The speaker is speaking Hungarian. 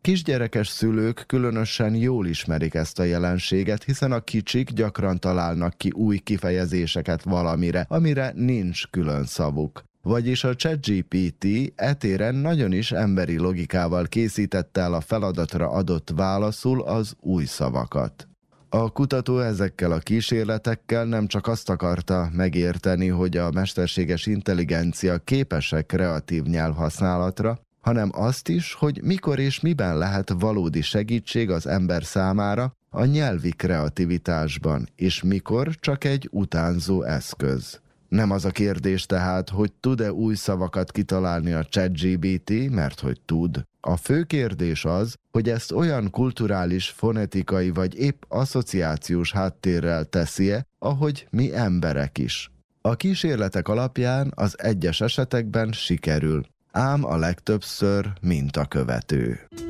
Kisgyerekes szülők különösen jól ismerik ezt a jelenséget, hiszen a kicsik gyakran találnak ki új kifejezéseket valamire, amire nincs külön szavuk. Vagyis a ChatGPT etéren nagyon is emberi logikával készítette el a feladatra adott válaszul az új szavakat. A kutató ezekkel a kísérletekkel nem csak azt akarta megérteni, hogy a mesterséges intelligencia képes-e kreatív nyelvhasználatra, hanem azt is, hogy mikor és miben lehet valódi segítség az ember számára a nyelvi kreativitásban, és mikor csak egy utánzó eszköz. Nem az a kérdés tehát, hogy tud-e új szavakat kitalálni a ChatGPT, mert hogy tud. A fő kérdés az, hogy ezt olyan kulturális, fonetikai vagy épp asszociációs háttérrel teszi-e, ahogy mi emberek is. A kísérletek alapján az egyes esetekben sikerül, ám a legtöbbször mintakövető.